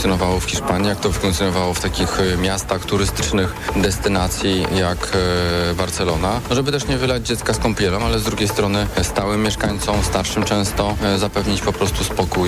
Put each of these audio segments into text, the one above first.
funkcjonowało w Hiszpanii, jak to funkcjonowało w takich miastach turystycznych, destynacji jak Barcelona. Żeby też nie wylać dziecka z kąpielą, ale z drugiej strony stałym mieszkańcom, starszym często, zapewnić po prostu spokój.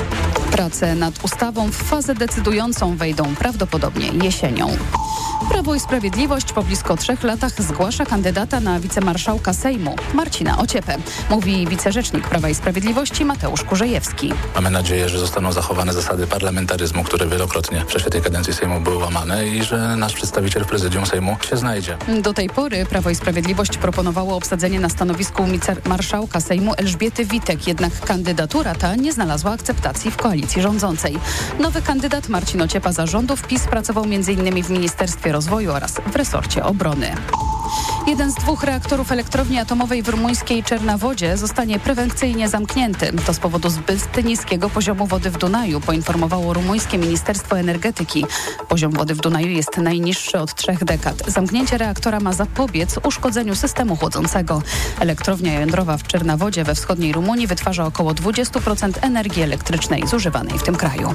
Prace nad ustawą w fazę decydującą wejdą prawdopodobnie jesienią. Prawo i Sprawiedliwość po blisko 3 latach zgłasza kandydata na wicemarszałka Sejmu, Marcina Ociepę. Mówi wicerzecznik Prawa i Sprawiedliwości Mateusz Kurzejewski. Mamy nadzieję, że zostaną zachowane zasady parlamentaryzmu, które wielokrotnie w czasie tej kadencji Sejmu były łamane i że nasz przedstawiciel w prezydium Sejmu się znajdzie. Do tej pory Prawo i Sprawiedliwość proponowało obsadzenie na stanowisku wicemarszałka Sejmu Elżbiety Witek, jednak kandydatura ta nie znalazła akceptacji w koalicji rządzącej. Nowy kandydat Marcin Ociepa za rządów PiS pracował m.in. w Ministerstwie Rozwoju oraz w resorcie obrony. Jeden z 2 reaktorów elektrowni atomowej w rumuńskiej Czernawodzie zostanie prewencyjnie zamknięty. To z powodu zbyt niskiego poziomu wody w Dunaju, poinformowało rumuńskie Ministerstwo Energetyki. Poziom wody w Dunaju jest najniższy od 3 dekad. Zamknięcie reaktora ma zapobiec uszkodzeniu systemu chłodzącego. Elektrownia jądrowa w Czernawodzie we wschodniej Rumunii wytwarza około 20% energii elektrycznej zużywanej w tym kraju.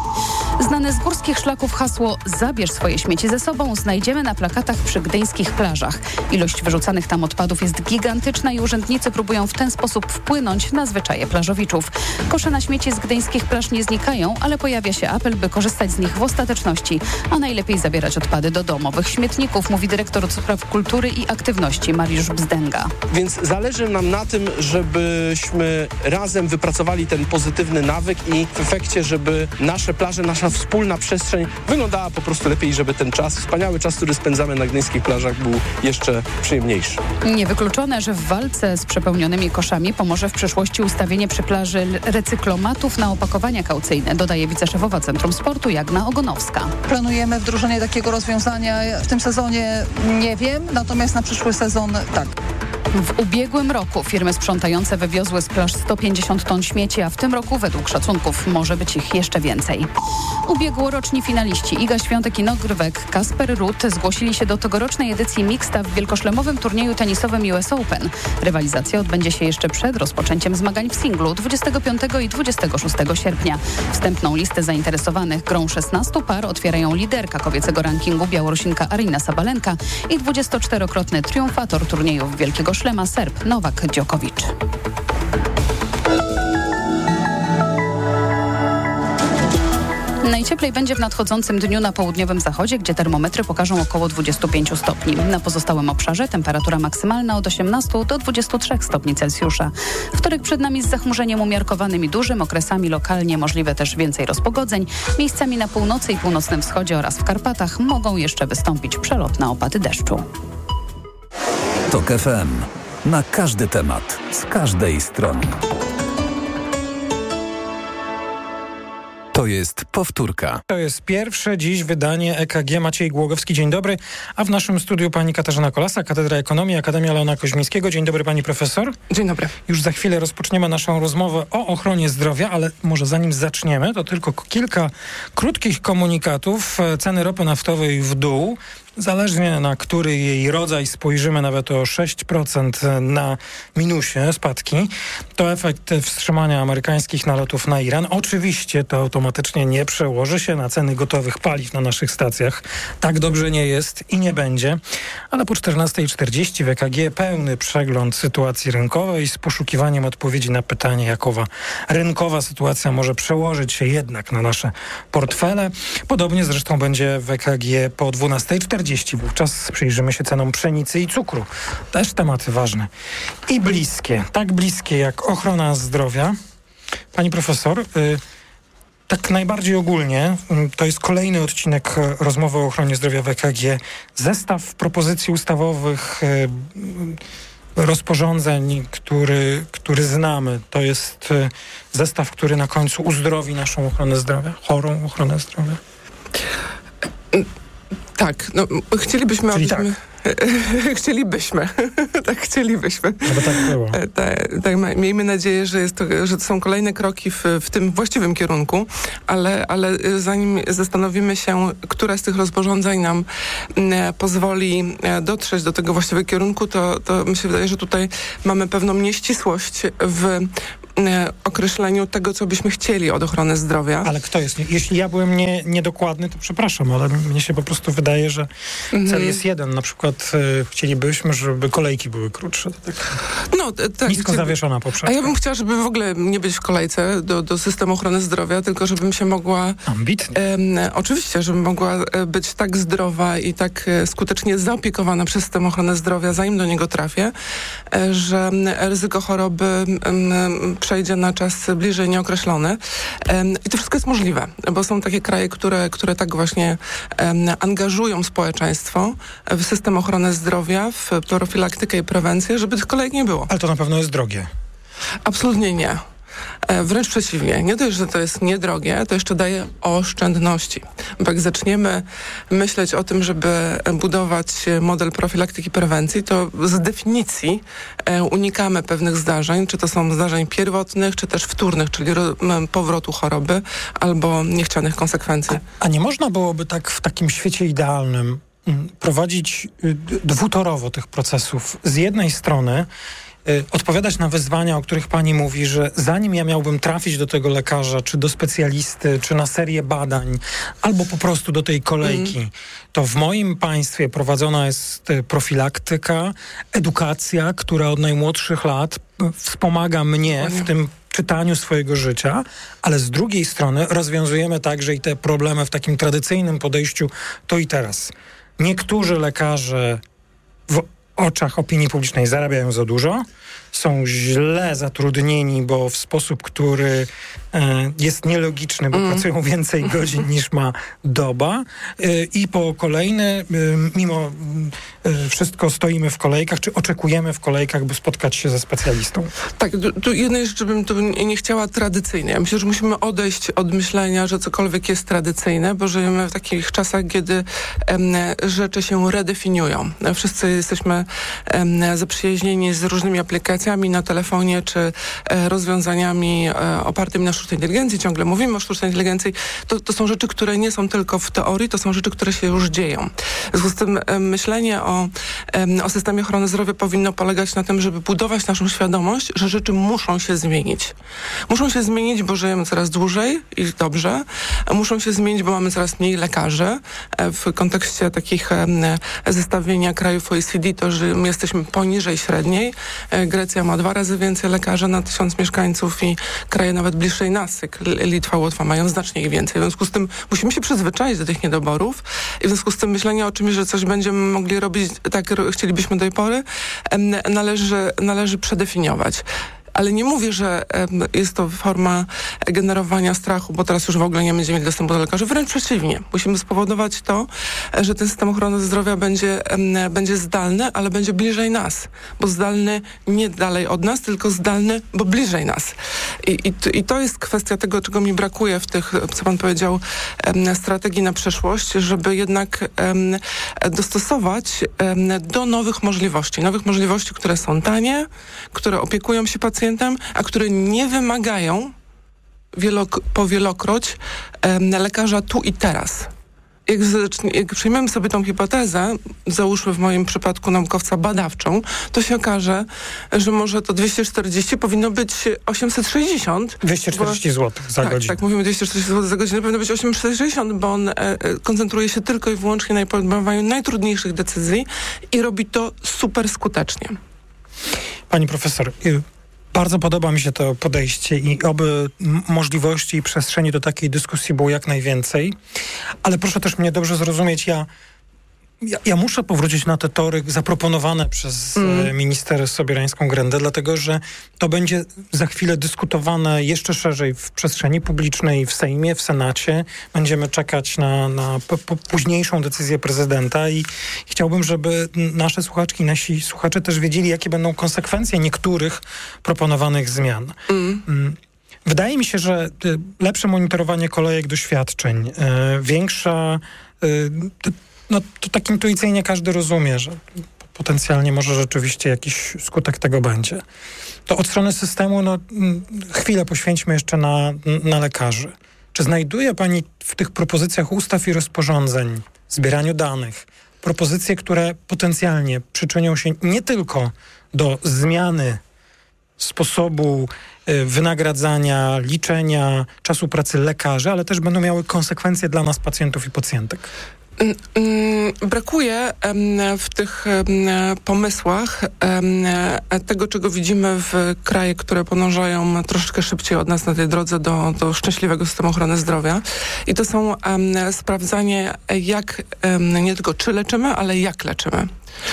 Znane z górskich szlaków hasło „Zabierz swoje śmieci ze sobą” znajdziemy na plakatach przy gdyńskich plażach. Ilość wyrzucanych tam odpadów jest gigantyczna i urzędnicy próbują w ten sposób wpłynąć na zwyczaje plażowiczów. Kosze na śmieci z gdyńskich plaż nie znikają, ale pojawia się apel, by korzystać z nich w ostateczności, a najlepiej zabierać odpady do domowych śmietników, mówi dyrektor spraw kultury i aktywności Mariusz Bzdęga. Więc zależy nam na tym, żebyśmy razem wypracowali ten pozytywny nawyk i w efekcie, żeby nasze plaże, nasza wspólna przestrzeń wyglądała po prostu lepiej, żeby ten czas, wspaniały czas, który spędzamy na gdyńskich plażach, był jeszcze przyjemniejszy. Niewykluczone, że w walce z przepełnionymi koszami pomoże w przyszłości ustawienie przy plaży recyklomatów na opakowania kaucyjne, dodaje wiceszefowa Centrum Sportu Jagna Ogonowska. Planujemy wdrożenie takiego rozwiązania w tym sezonie, nie wiem, natomiast na przyszły sezon tak. W ubiegłym roku firmy sprzątające wywiozły z plaż 150 ton śmieci, a w tym roku według szacunków może być ich jeszcze więcej. Ubiegłoroczni finaliści Iga Świątek i Nogrywek, Kasper Ruud zgłosili się do tegorocznej edycji mixta w wielkoszlemowym turnieju tenisowym US Open. Rywalizacja odbędzie się jeszcze przed rozpoczęciem zmagań w singlu 25 i 26 sierpnia. Wstępną listę zainteresowanych grą 16 par otwierają liderka kobiecego rankingu Białorusinka Aryna Sabalenka i 24-krotny triumfator turniejów Wielkiego Szlema Serb Nowak Djokovic. Najcieplej będzie w nadchodzącym dniu na południowym zachodzie, gdzie termometry pokażą około 25 stopni. Na pozostałym obszarze temperatura maksymalna od 18 do 23 stopni Celsjusza. Wtorek przed nami z zachmurzeniem umiarkowanym i dużym, okresami lokalnie możliwe też więcej rozpogodzeń. Miejscami na północy i północnym wschodzie oraz w Karpatach mogą jeszcze wystąpić przelotne opady deszczu. TOK FM. Na każdy temat, z każdej strony. To jest powtórka. To jest pierwsze dziś wydanie EKG. Maciej Głogowski, dzień dobry. A w naszym studiu pani Katarzyna Kolasa, Katedra Ekonomii, Akademia Leona Koźmińskiego. Dzień dobry pani profesor. Dzień dobry. Już za chwilę rozpoczniemy naszą rozmowę o ochronie zdrowia, ale może zanim zaczniemy, to tylko kilka krótkich komunikatów. Ceny ropy naftowej w dół. Zależnie na który jej rodzaj spojrzymy, nawet o 6% na minusie spadki. To efekt wstrzymania amerykańskich nalotów na Iran. Oczywiście to automatycznie nie przełoży się na ceny gotowych paliw na naszych stacjach. Tak dobrze nie jest i nie będzie. Ale po 14:40 w EKG pełny przegląd sytuacji rynkowej z poszukiwaniem odpowiedzi na pytanie, jak owa rynkowa sytuacja może przełożyć się jednak na nasze portfele. Podobnie zresztą będzie w EKG po 12:40. Wówczas przyjrzymy się cenom pszenicy i cukru. Też tematy ważne i bliskie. Tak bliskie jak ochrona zdrowia. Pani profesor, tak najbardziej ogólnie, to jest kolejny odcinek rozmowy o ochronie zdrowia w EKG. Zestaw propozycji ustawowych, rozporządzeń, który znamy. To jest zestaw, który na końcu uzdrowi naszą ochronę zdrowia, chorą ochronę zdrowia. Tak, no chcielibyśmy, czyli abyśmy... Chcielibyśmy. Tak, chcielibyśmy. Aby tak było. Tak, miejmy nadzieję, że to są kolejne kroki w tym właściwym kierunku, ale zanim zastanowimy się, które z tych rozporządzeń nam pozwoli dotrzeć do tego właściwego kierunku, to mi się wydaje, że tutaj mamy pewną nieścisłość w określeniu tego, co byśmy chcieli od ochrony zdrowia. Ale kto jest? Jeśli ja byłem niedokładny, to przepraszam, ale mnie się po prostu wydaje, że cel jest jeden. Na przykład chcielibyśmy, żeby kolejki były krótsze. Tak nisko zawieszona poprzeczka. A ja bym chciała, żeby w ogóle nie być w kolejce do systemu ochrony zdrowia, tylko żebym się mogła... Ambitnie. Oczywiście, żebym mogła być tak zdrowa i tak skutecznie zaopiekowana przez system ochrony zdrowia, zanim do niego trafię, że ryzyko choroby przejdzie na czas bliżej nieokreślony. I to wszystko jest możliwe, bo są takie kraje, które tak właśnie angażują społeczeństwo w system ochrony zdrowia, w profilaktykę i prewencję, żeby tych kolejek nie było. Ale to na pewno jest drogie. Absolutnie nie. Wręcz przeciwnie. Nie dość, że to jest niedrogie, to jeszcze daje oszczędności. Bo jak zaczniemy myśleć o tym, żeby budować model profilaktyki i prewencji, to z definicji unikamy pewnych zdarzeń, czy to są zdarzeń pierwotnych, czy też wtórnych, czyli powrotu choroby albo niechcianych konsekwencji. A nie można byłoby tak w takim świecie idealnym prowadzić dwutorowo tych procesów? Z jednej strony odpowiadać na wyzwania, o których pani mówi, że zanim ja miałbym trafić do tego lekarza, czy do specjalisty, czy na serię badań, albo po prostu do tej kolejki, to w moim państwie prowadzona jest profilaktyka, edukacja, która od najmłodszych lat wspomaga mnie w tym czytaniu swojego życia, ale z drugiej strony rozwiązujemy także i te problemy w takim tradycyjnym podejściu to i teraz. Niektórzy lekarze w oczach opinii publicznej zarabiają za dużo, są źle zatrudnieni, bo w sposób, który jest nielogiczny, bo pracują więcej godzin niż ma doba i po kolejne, mimo wszystko stoimy w kolejkach, czy oczekujemy w kolejkach, by spotkać się ze specjalistą. Tak, tu jednej rzeczy bym tu nie chciała tradycyjnie. Ja myślę, że musimy odejść od myślenia, że cokolwiek jest tradycyjne, bo żyjemy w takich czasach, kiedy rzeczy się redefiniują. Wszyscy jesteśmy zaprzyjaźnieni z różnymi aplikacjami na telefonie, czy rozwiązaniami opartymi na sztucznej inteligencji. Ciągle mówimy o sztucznej inteligencji. To są rzeczy, które nie są tylko w teorii, to są rzeczy, które się już dzieją. W związku z tym myślenie o systemie ochrony zdrowia powinno polegać na tym, żeby budować naszą świadomość, że rzeczy muszą się zmienić. Muszą się zmienić, bo żyjemy coraz dłużej i dobrze. Muszą się zmienić, bo mamy coraz mniej lekarzy. W kontekście takich zestawienia krajów OECD to, że my jesteśmy poniżej średniej. Grecja ma 2 razy więcej lekarzy na 1000 mieszkańców i kraje nawet bliższej nas, jak Litwa, Łotwa, mają znacznie ich więcej. W związku z tym musimy się przyzwyczaić do tych niedoborów i w związku z tym myślenie o czymś, że coś będziemy mogli robić tak, jak chcielibyśmy do tej pory, należy przedefiniować. Ale nie mówię, że jest to forma generowania strachu, bo teraz już w ogóle nie będziemy mieli dostępu do lekarzy. Wręcz przeciwnie. Musimy spowodować to, że ten system ochrony zdrowia będzie zdalny, ale będzie bliżej nas. Bo zdalny nie dalej od nas, tylko zdalny, bo bliżej nas. I to jest kwestia tego, czego mi brakuje w tych, co pan powiedział, strategii na przyszłość, żeby jednak dostosować do nowych możliwości. Nowych możliwości, które są tanie, które opiekują się pacjentem, a które nie wymagają powielokroć lekarza tu i teraz. Jak przyjmiemy sobie tą hipotezę, załóżmy w moim przypadku naukowca badawczą, to się okaże, że może to 240 powinno być 860. 240 zł za godzinę. Tak, mówimy 240 zł za godzinę, powinno być 860, bo on koncentruje się tylko i wyłącznie na podejmowaniu najtrudniejszych decyzji i robi to super skutecznie. Pani profesor, bardzo podoba mi się to podejście i oby możliwości i przestrzeni do takiej dyskusji było jak najwięcej. Ale proszę też mnie dobrze zrozumieć, ja muszę powrócić na te tory zaproponowane przez minister Sobierańską-Grendę, dlatego że to będzie za chwilę dyskutowane jeszcze szerzej w przestrzeni publicznej, w Sejmie, w Senacie. Będziemy czekać na późniejszą decyzję prezydenta i chciałbym, żeby nasze słuchaczki, nasi słuchacze też wiedzieli, jakie będą konsekwencje niektórych proponowanych zmian. Wydaje mi się, że lepsze monitorowanie kolejek doświadczeń, większa... No to tak intuicyjnie każdy rozumie, że potencjalnie może rzeczywiście jakiś skutek tego będzie. To od strony systemu, chwilę poświęćmy jeszcze na lekarzy. Czy znajduje pani w tych propozycjach ustaw i rozporządzeń, zbieraniu danych, propozycje, które potencjalnie przyczynią się nie tylko do zmiany sposobu wynagradzania, liczenia czasu pracy lekarzy, ale też będą miały konsekwencje dla nas, pacjentów i pacjentek? Brakuje w tych pomysłach tego, czego widzimy w krajach, które podążają troszeczkę szybciej od nas na tej drodze do szczęśliwego systemu ochrony zdrowia. I to są sprawdzanie, jak, nie tylko czy leczymy, ale jak leczymy.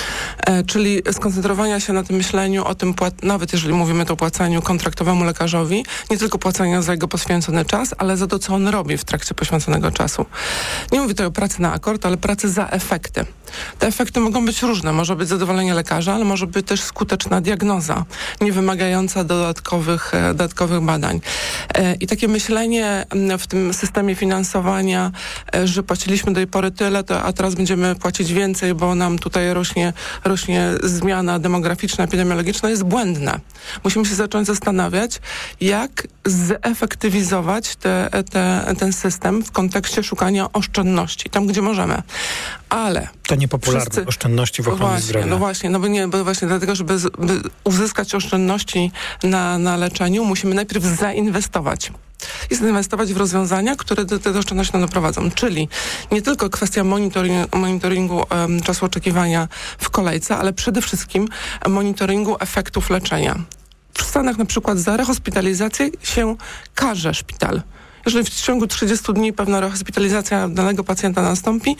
Czyli skoncentrowania się na tym myśleniu o tym, nawet jeżeli mówimy o płaceniu kontraktowemu lekarzowi, nie tylko płaceniu za jego poświęcony czas, ale za to, co on robi w trakcie poświęconego czasu. Nie mówię tutaj o pracy na akord, ale pracy za efekty. Te efekty mogą być różne. Może być zadowolenie lekarza, ale może być też skuteczna diagnoza, nie wymagająca dodatkowych badań. I takie myślenie w tym systemie finansowania, że płaciliśmy do tej pory tyle, a teraz będziemy płacić więcej, bo nam tutaj rośnie zmiana demograficzna, epidemiologiczna, jest błędne. Musimy się zacząć zastanawiać, jak zefektywizować ten system w kontekście szukania oszczędności, tam gdzie możemy. Ale to niepopularne oszczędności w ochronie zdrowia. Bo właśnie dlatego, żeby uzyskać oszczędności na leczeniu, musimy najpierw zainwestować. I zainwestować w rozwiązania, które do tej oszczędności nam doprowadzą. Czyli nie tylko kwestia monitoringu czasu oczekiwania w kolejce, ale przede wszystkim monitoringu efektów leczenia. W Stanach na przykład za rehospitalizację się karze szpital. Jeżeli w ciągu 30 dni pewna rehospitalizacja danego pacjenta nastąpi,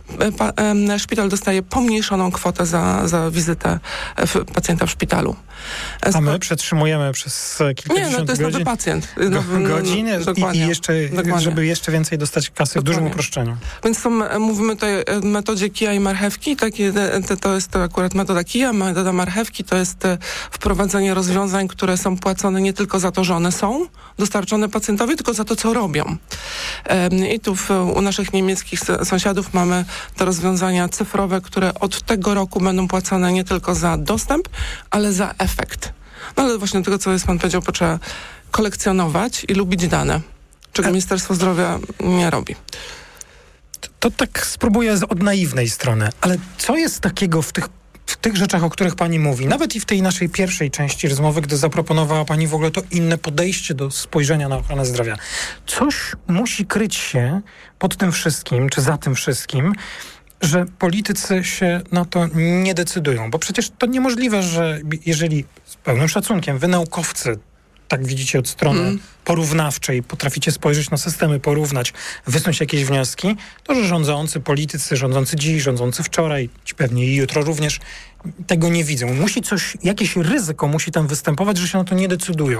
szpital dostaje pomniejszoną kwotę za wizytę pacjenta w szpitalu. A my przetrzymujemy przez kilkadziesiąt to jest nowy pacjent. Godzin i jeszcze, żeby jeszcze więcej dostać kasy w dużym uproszczeniu. Więc mówimy tutaj o metodzie kija i marchewki. To jest to akurat metoda kija, metoda marchewki to jest wprowadzenie rozwiązań, które są płacone nie tylko za to, że one są dostarczone pacjentowi, tylko za to, co robią. I tu u naszych niemieckich sąsiadów mamy te rozwiązania cyfrowe, które od tego roku będą płacone nie tylko za dostęp, ale za efekt. No ale właśnie tego, co jest pan powiedział, trzeba kolekcjonować i lubić dane, czego Ministerstwo Zdrowia nie robi. To tak spróbuję od naiwnej strony, ale co jest takiego w tych rzeczach, o których pani mówi, nawet i w tej naszej pierwszej części rozmowy, gdy zaproponowała pani w ogóle to inne podejście do spojrzenia na ochronę zdrowia. Coś musi kryć się pod tym wszystkim, czy za tym wszystkim, że politycy się na to nie decydują. Bo przecież to niemożliwe, że jeżeli z pełnym szacunkiem wy naukowcy, tak widzicie od strony porównawczej, potraficie spojrzeć na systemy, porównać, wysnuć jakieś wnioski, to że rządzący, politycy, rządzący dziś, rządzący wczoraj, ci pewnie i jutro również, tego nie widzą. Jakieś ryzyko musi tam występować, że się na to nie decydują.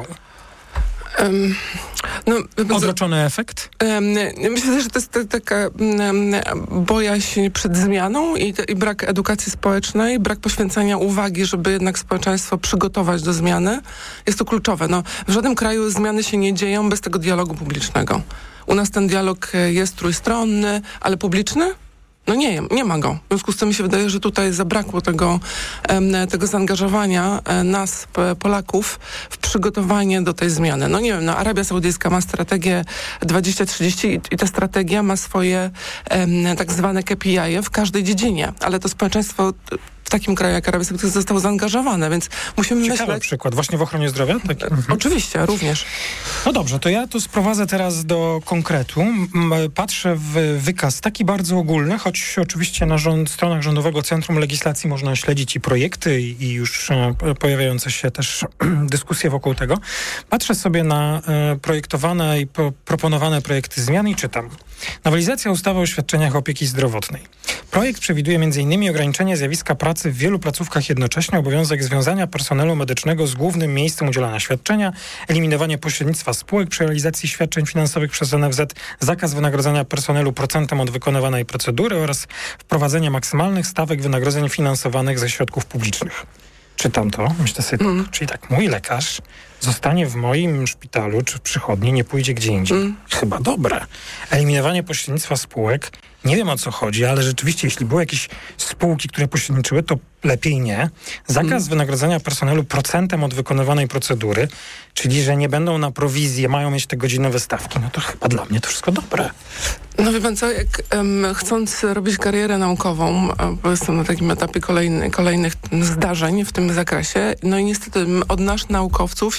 Odroczony efekt? Myślę, że to jest taka bojaźń przed zmianą i brak edukacji społecznej, brak poświęcenia uwagi, żeby jednak społeczeństwo przygotować do zmiany. Jest to kluczowe. W żadnym kraju zmiany się nie dzieją bez tego dialogu publicznego. U nas ten dialog jest trójstronny, ale publiczny? Nie ma go. W związku z tym mi się wydaje, że tutaj zabrakło tego zaangażowania nas, Polaków, w przygotowanie do tej zmiany. Arabia Saudyjska ma strategię 2030 i ta strategia ma swoje tak zwane KPI w każdej dziedzinie, ale to społeczeństwo w takim kraju jak Arabia Saudyjska zostało zaangażowane, więc musimy myśleć... przykład. Właśnie w ochronie zdrowia? Oczywiście, również. No dobrze, to ja tu sprowadzę teraz do konkretu. Patrzę w wykaz taki bardzo ogólny, choć oczywiście na stronach Rządowego Centrum Legislacji można śledzić i projekty, i już pojawiające się też dyskusje wokół tego. Patrzę sobie na projektowane i proponowane projekty zmian i czytam. Nowelizacja ustawy o świadczeniach opieki zdrowotnej. Projekt przewiduje m.in. ograniczenie zjawiska pracy w wielu placówkach jednocześnie, obowiązek związania personelu medycznego z głównym miejscem udzielania świadczenia, eliminowanie pośrednictwa spółek przy realizacji świadczeń finansowych przez NFZ, zakaz wynagrodzenia personelu procentem od wykonywanej procedury oraz wprowadzenie maksymalnych stawek wynagrodzeń finansowanych ze środków publicznych. Czytam to, myślę sobie, czyli tak, mój lekarz zostanie w moim szpitalu czy przychodni, nie pójdzie gdzie indziej. Chyba dobre. Eliminowanie pośrednictwa spółek, nie wiem o co chodzi, ale rzeczywiście, jeśli były jakieś spółki, które pośredniczyły, to lepiej nie. Zakaz wynagrodzenia personelu procentem od wykonywanej procedury, czyli że nie będą na prowizję, mają mieć te godzinowe stawki, to chyba dla mnie to wszystko dobre. Wie pan co, jak chcąc robić karierę naukową, bo jestem na takim etapie kolejnych zdarzeń w tym zakresie, i niestety od nas naukowców się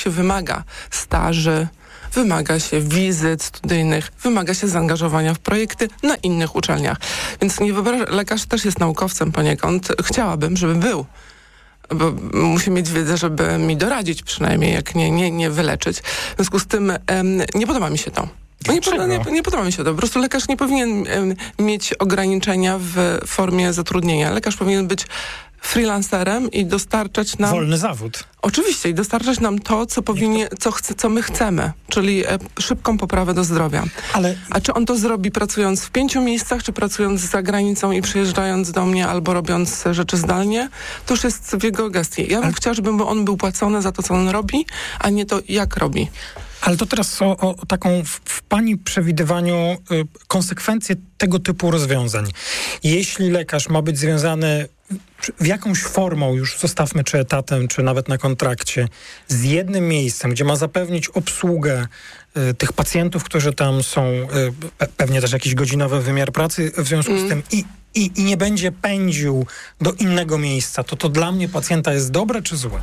się wymaga staży, wymaga się wizyt studyjnych, wymaga się zaangażowania w projekty na innych uczelniach. Więc lekarz też jest naukowcem poniekąd. Chciałabym, żeby był. Bo musi mieć wiedzę, żeby mi doradzić przynajmniej, jak nie wyleczyć. W związku z tym nie podoba mi się to. Nie podoba mi się to. Po prostu lekarz nie powinien mieć ograniczenia w formie zatrudnienia. Lekarz powinien być freelancerem i dostarczać nam... Wolny zawód. Oczywiście i dostarczać nam to, co my chcemy, czyli szybką poprawę do zdrowia. A czy on to zrobi pracując w 5 miejscach, czy pracując za granicą i przyjeżdżając do mnie, albo robiąc rzeczy zdalnie, to już jest w jego gestii. Ja bym chciała, żeby on był płacony za to, co on robi, a nie to, jak robi. Ale to teraz o taką w pani przewidywaniu konsekwencje tego typu rozwiązań. Jeśli lekarz ma być związany w jakąś formą, już zostawmy czy etatem, czy nawet na kontrakcie, z jednym miejscem, gdzie ma zapewnić obsługę tych pacjentów, którzy tam są, pewnie też jakiś godzinowy wymiar pracy w związku z tym i nie będzie pędził do innego miejsca, to dla mnie pacjenta jest dobre czy złe?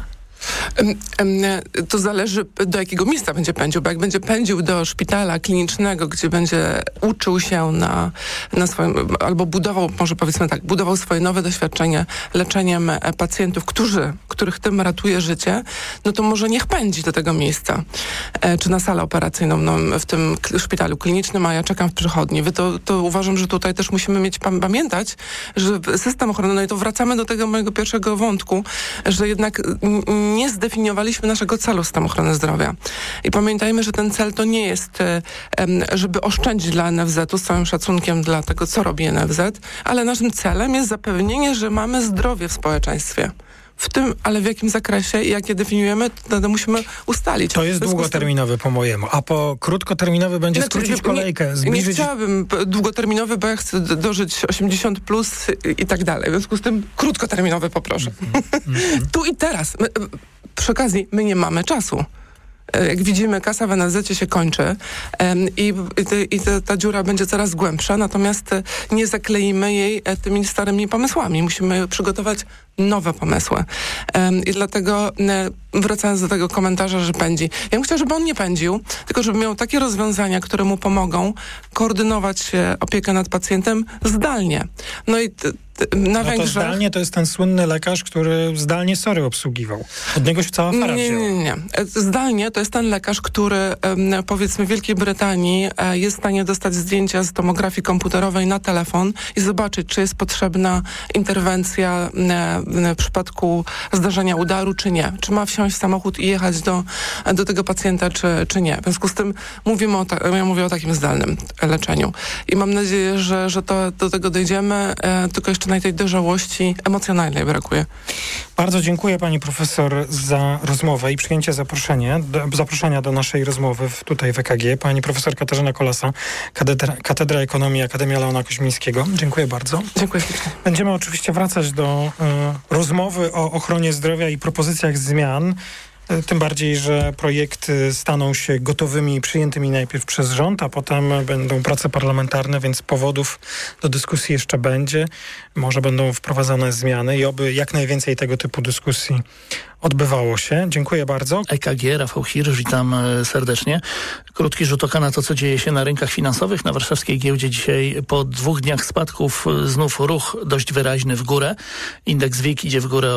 To zależy, do jakiego miejsca będzie pędził, bo jak będzie pędził do szpitala klinicznego, gdzie będzie uczył się na swoim, albo budował swoje nowe doświadczenie leczeniem pacjentów, których tym ratuje życie, no to może niech pędzi do tego miejsca, czy na salę operacyjną w tym szpitalu klinicznym, a ja czekam w przychodni. To uważam, że tutaj też musimy pamiętać, że system ochrony, no i to wracamy do tego mojego pierwszego wątku, że jednak nie zdefiniowaliśmy naszego celu systemu ochrony zdrowia. I pamiętajmy, że ten cel to nie jest, żeby oszczędzić dla NFZ-u, z całym szacunkiem dla tego, co robi NFZ, ale naszym celem jest zapewnienie, że mamy zdrowie w społeczeństwie. W tym, ale w jakim zakresie i jak je definiujemy, to musimy ustalić. To jest długoterminowy po mojemu, a po krótkoterminowy będzie skrócić kolejkę, zbliżyć... Nie chciałabym długoterminowy, bo ja chcę dożyć 80 plus i tak dalej. W związku z tym krótkoterminowy poproszę. Tu i teraz. Przy okazji, my nie mamy czasu. Jak widzimy, kasa w NFZ się kończy i ta dziura będzie coraz głębsza, natomiast nie zakleimy jej tymi starymi pomysłami. Musimy przygotować nowe pomysły. I dlatego wracając do tego komentarza, że pędzi. Ja bym chciała, żeby on nie pędził, tylko żeby miał takie rozwiązania, które mu pomogą koordynować opiekę nad pacjentem zdalnie. No i na Węgrzech... To zdalnie to jest ten słynny lekarz, który zdalnie SOR-y obsługiwał. Od niego się cała afera wzięła. Nie. Zdalnie to jest ten lekarz, który powiedzmy w Wielkiej Brytanii jest w stanie dostać zdjęcia z tomografii komputerowej na telefon i zobaczyć, czy jest potrzebna interwencja w przypadku zdarzenia udaru, czy nie. Czy ma wsiąść w samochód i jechać do tego pacjenta, czy nie. W związku z tym ja mówię o takim zdalnym leczeniu. I mam nadzieję, że do tego dojdziemy, tylko jeszcze tej dojrzałości emocjonalnej brakuje. Bardzo dziękuję pani profesor za rozmowę i przyjęcie zaproszenia do naszej rozmowy tutaj w EKG. Pani profesor Katarzyna Kolasa, Katedra Ekonomii Akademia Leona Koźmińskiego. Dziękuję bardzo. Dziękuję. Będziemy oczywiście wracać do rozmowy o ochronie zdrowia i propozycjach zmian. Tym bardziej, że projekty staną się gotowymi i przyjętymi najpierw przez rząd, a potem będą prace parlamentarne, więc powodów do dyskusji jeszcze będzie. Może będą wprowadzane zmiany i oby jak najwięcej tego typu dyskusji odbywało się. Dziękuję bardzo. EKG, Rafał Hirsch, witam serdecznie. Krótki rzut oka na to, co dzieje się na rynkach finansowych. Na warszawskiej giełdzie dzisiaj po 2 dniach spadków znów ruch dość wyraźny w górę. Indeks WIG idzie w górę o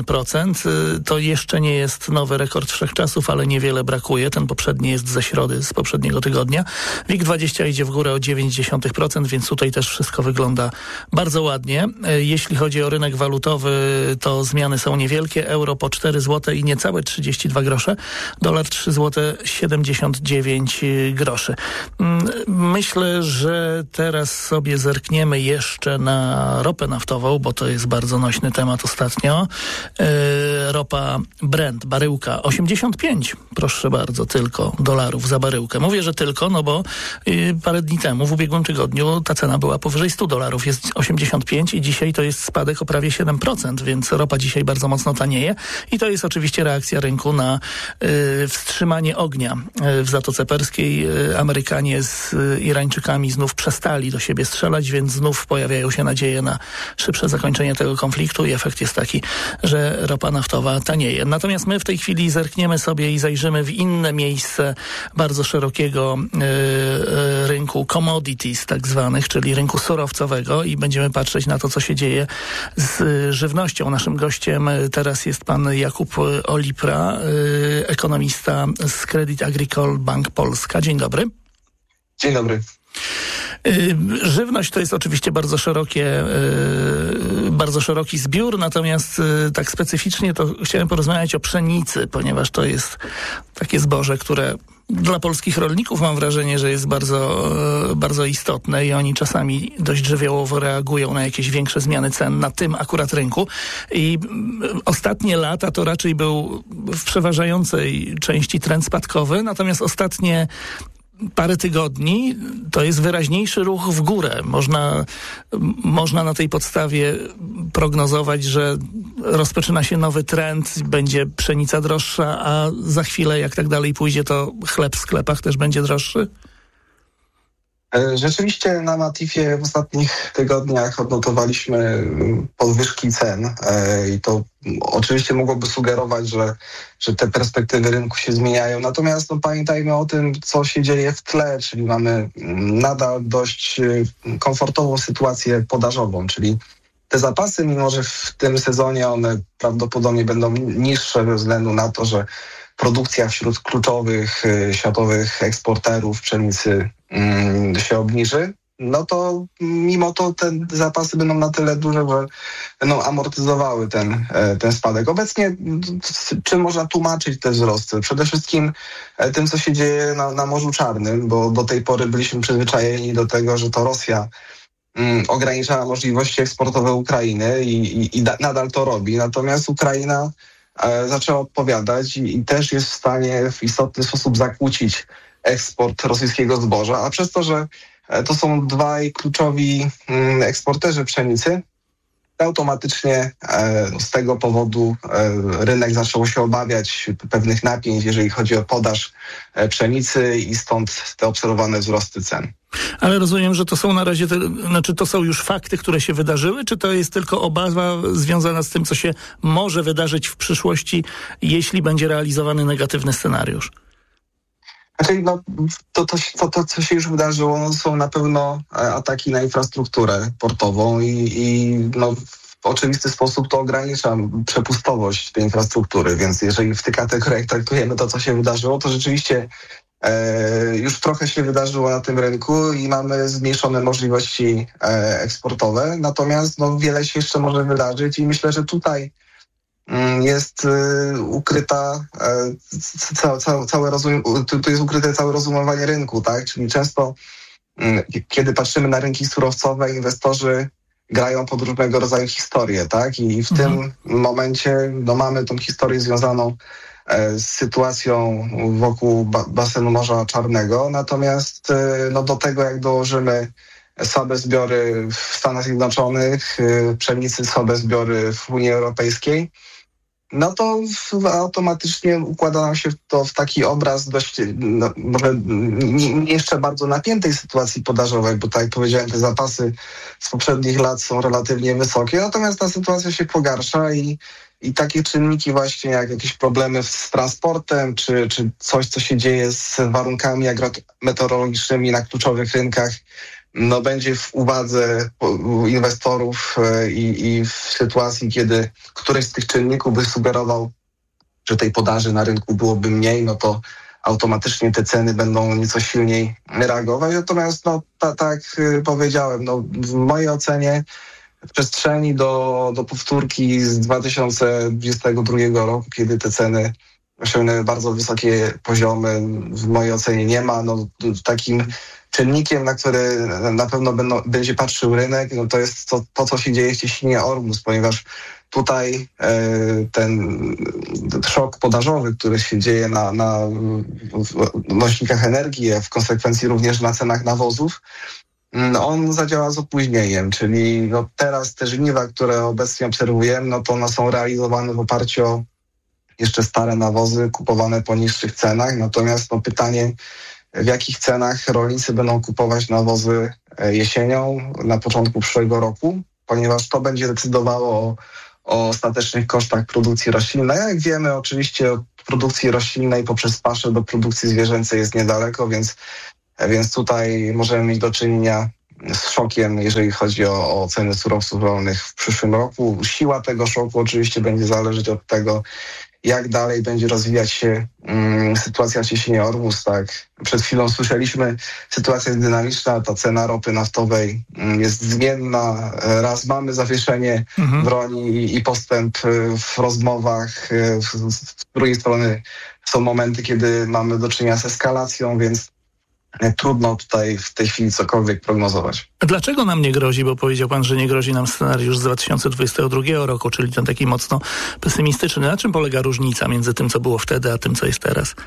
1%. To jeszcze nie jest nowy rekord wszechczasów, ale niewiele brakuje. Ten poprzedni jest ze środy, z poprzedniego tygodnia. WIG 20 idzie w górę o 0,9%, więc tutaj też wszystko wygląda bardzo ładnie. Jeśli chodzi o rynek walutowy, to zmiany są niewielkie. Euro po 4 zł i niecałe 32 grosze. Dolar 3 zł 79 groszy. Myślę, że teraz sobie zerkniemy jeszcze na ropę naftową, bo to jest bardzo nośny temat ostatnio. Ropa Brent, baryłka 85, proszę bardzo, tylko dolarów za baryłkę. Mówię, że tylko, no bo parę dni temu, w ubiegłym tygodniu, ta cena była powyżej $100, jest 85 i dzisiaj to jest spadek o prawie 7%, więc ropa dzisiaj bardzo mocno tanieje i to to jest oczywiście reakcja rynku na wstrzymanie ognia w Zatoce Perskiej. Amerykanie z Irańczykami znów przestali do siebie strzelać, więc znów pojawiają się nadzieje na szybsze zakończenie tego konfliktu i efekt jest taki, że ropa naftowa tanieje. Natomiast my w tej chwili zerkniemy sobie i zajrzymy w inne miejsce bardzo szerokiego rynku commodities tak zwanych, czyli rynku surowcowego i będziemy patrzeć na to, co się dzieje z żywnością. Naszym gościem teraz jest pan Jakub Olipra, ekonomista z Credit Agricole Bank Polska. Dzień dobry. Dzień dobry. Żywność to jest oczywiście bardzo szeroki zbiór, natomiast tak specyficznie to chciałem porozmawiać o pszenicy, ponieważ to jest takie zboże, które dla polskich rolników mam wrażenie, że jest bardzo, bardzo istotne i oni czasami dość żywiołowo reagują na jakieś większe zmiany cen na tym akurat rynku. I ostatnie lata to raczej był w przeważającej części trend spadkowy, natomiast ostatnie parę tygodni to jest wyraźniejszy ruch w górę. Można na tej podstawie prognozować, że rozpoczyna się nowy trend, będzie pszenica droższa, a za chwilę, jak tak dalej pójdzie, to chleb w sklepach też będzie droższy? Rzeczywiście na Matifie w ostatnich tygodniach odnotowaliśmy podwyżki cen i to oczywiście mogłoby sugerować, że te perspektywy rynku się zmieniają. Natomiast pamiętajmy o tym, co się dzieje w tle, czyli mamy nadal dość komfortową sytuację podażową, czyli te zapasy, mimo że w tym sezonie one prawdopodobnie będą niższe ze względu na to, że produkcja wśród kluczowych światowych eksporterów pszenicy się obniży, no to mimo to te zapasy będą na tyle duże, że będą amortyzowały ten spadek. Obecnie czym można tłumaczyć te wzrosty? Przede wszystkim tym, co się dzieje na Morzu Czarnym, bo do tej pory byliśmy przyzwyczajeni do tego, że to Rosja ograniczała możliwości eksportowe Ukrainy i nadal to robi. Natomiast Ukraina zaczęła odpowiadać i też jest w stanie w istotny sposób zakłócić eksport rosyjskiego zboża, a przez to, że to są dwaj kluczowi eksporterzy pszenicy, automatycznie z tego powodu rynek zaczął się obawiać pewnych napięć, jeżeli chodzi o podaż pszenicy i stąd te obserwowane wzrosty cen. Ale rozumiem, że to są na razie, to są już fakty, które się wydarzyły, czy to jest tylko obawa związana z tym, co się może wydarzyć w przyszłości, jeśli będzie realizowany negatywny scenariusz? Znaczy, to, co się już wydarzyło, są na pewno ataki na infrastrukturę portową i w oczywisty sposób to ogranicza przepustowość tej infrastruktury, więc jeżeli w tych kategoriach traktujemy to, co się wydarzyło, to rzeczywiście już trochę się wydarzyło na tym rynku i mamy zmniejszone możliwości eksportowe, natomiast wiele się jeszcze może wydarzyć i myślę, że tutaj jest ukryta tu jest ukryte całe rozumowanie rynku, tak? Czyli często, kiedy patrzymy na rynki surowcowe, inwestorzy grają pod różnego rodzaju historie, tak? I w tym momencie mamy tą historię związaną z sytuacją wokół basenu Morza Czarnego, natomiast do tego, jak dołożymy słabe zbiory w Stanach Zjednoczonych, pszenicy, słabe zbiory w Unii Europejskiej, no to automatycznie układa nam się to w taki obraz dość, może nie jeszcze bardzo napiętej sytuacji podażowej, bo tak jak powiedziałem, te zapasy z poprzednich lat są relatywnie wysokie, natomiast ta sytuacja się pogarsza i takie czynniki właśnie jak jakieś problemy z transportem, czy coś, co się dzieje z warunkami agrometeorologicznymi na kluczowych rynkach, będzie w uwadze inwestorów i w sytuacji, kiedy któryś z tych czynników by sugerował, że tej podaży na rynku byłoby mniej, no to automatycznie te ceny będą nieco silniej reagować. Natomiast tak jak powiedziałem, w mojej ocenie w przestrzeni do powtórki z 2022 roku, kiedy te ceny osiągnęły bardzo wysokie poziomy, w mojej ocenie nie ma. Takim czynnikiem, na który na pewno będzie patrzył rynek, to jest to, co się dzieje w cieśninie Ormus, ponieważ tutaj ten szok podażowy, który się dzieje na nośnikach energii, a w konsekwencji również na cenach nawozów, on zadziała z opóźnieniem, czyli teraz te żniwa, które obecnie obserwujemy, to one są realizowane w oparciu o jeszcze stare nawozy kupowane po niższych cenach. Natomiast pytanie, w jakich cenach rolnicy będą kupować nawozy jesienią na początku przyszłego roku, ponieważ to będzie decydowało o ostatecznych kosztach produkcji roślinnej. Jak wiemy, oczywiście od produkcji roślinnej poprzez paszę do produkcji zwierzęcej jest niedaleko, więc tutaj możemy mieć do czynienia z szokiem, jeżeli chodzi o ceny surowców rolnych w przyszłym roku. Siła tego szoku oczywiście będzie zależeć od tego, jak dalej będzie rozwijać się sytuacja w cieśninie Ormus. Tak, przed chwilą słyszeliśmy, sytuacja jest dynamiczna, ta cena ropy naftowej jest zmienna. Raz mamy zawieszenie broni i postęp w rozmowach, z drugiej strony są momenty, kiedy mamy do czynienia z eskalacją, więc trudno tutaj w tej chwili cokolwiek prognozować. A dlaczego nam nie grozi? Bo powiedział pan, że nie grozi nam scenariusz z 2022 roku, czyli ten taki mocno pesymistyczny. Na czym polega różnica między tym, co było wtedy, a tym, co jest teraz?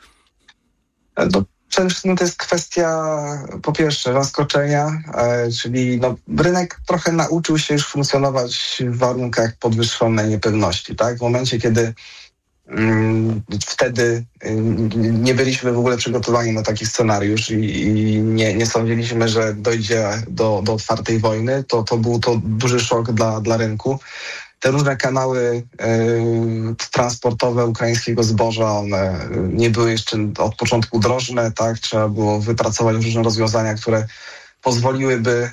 Przede wszystkim to jest kwestia, po pierwsze, zaskoczenia, czyli rynek trochę nauczył się już funkcjonować w warunkach podwyższonej niepewności. Tak? W momencie, kiedy wtedy nie byliśmy w ogóle przygotowani na taki scenariusz i nie sądziliśmy, że dojdzie do otwartej wojny. To był to duży szok dla rynku. Te różne kanały transportowe ukraińskiego zboża, one nie były jeszcze od początku drożne, tak? Trzeba było wypracować różne rozwiązania, które pozwoliłyby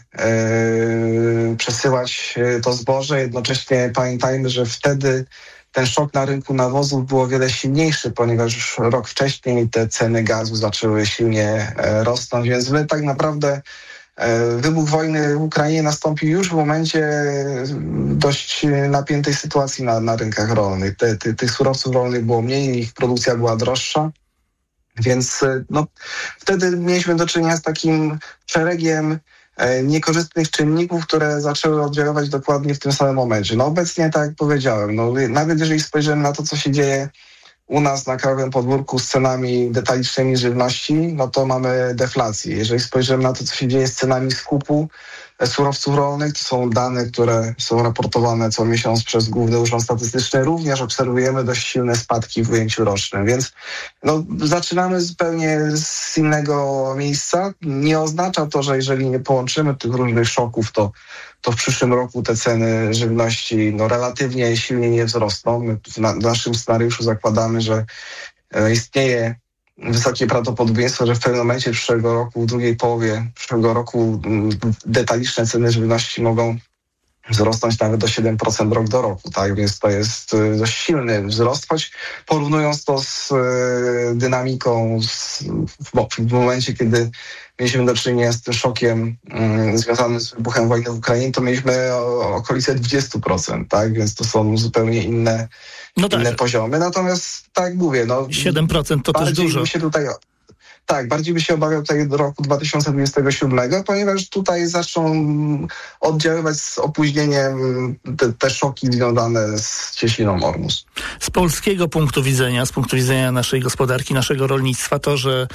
przesyłać to zboże. Jednocześnie pamiętajmy, że wtedy ten szok na rynku nawozów był o wiele silniejszy, ponieważ już rok wcześniej te ceny gazu zaczęły silnie rosnąć, więc my tak naprawdę wybuch wojny w Ukrainie nastąpił już w momencie dość napiętej sytuacji na rynkach rolnych. Tych surowców rolnych było mniej, ich produkcja była droższa, więc wtedy mieliśmy do czynienia z takim szeregiem niekorzystnych czynników, które zaczęły oddziaływać dokładnie w tym samym momencie. Obecnie, tak jak powiedziałem, nawet jeżeli spojrzymy na to, co się dzieje u nas na krajowym podwórku z cenami detalicznymi żywności, to mamy deflację. Jeżeli spojrzymy na to, co się dzieje z cenami skupu surowców rolnych, to są dane, które są raportowane co miesiąc przez Główny Urząd Statystyczny, również obserwujemy dość silne spadki w ujęciu rocznym, więc zaczynamy zupełnie z innego miejsca. Nie oznacza to, że jeżeli nie połączymy tych różnych szoków, to w przyszłym roku te ceny żywności relatywnie silnie nie wzrosną. My w naszym scenariuszu zakładamy, że istnieje wysokie prawdopodobieństwo, że w pewnym momencie przyszłego roku, w drugiej połowie przyszłego roku detaliczne ceny żywności mogą wzrosnąć nawet do 7% rok do roku, tak? Więc to jest dość silny wzrost, choć porównując to z dynamiką w momencie, kiedy mieliśmy do czynienia z tym szokiem związanym z wybuchem wojny w Ukrainie, to mieliśmy okolice 20%, tak? Więc to są zupełnie inne poziomy. Natomiast tak jak mówię, 7% to też dużo. Bardziej by się obawiał tutaj do roku 2027, ponieważ tutaj zaczną oddziaływać z opóźnieniem te szoki związane z cieśniną Ormus. Z polskiego punktu widzenia, z punktu widzenia naszej gospodarki, naszego rolnictwa, to, że